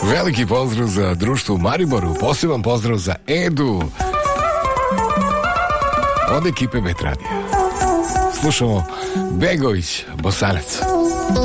Veliki pozdrav za društvo u Mariboru, poseban pozdrav za Edu od ekipe Bet Radija. Slušamo Begović, Bosanac.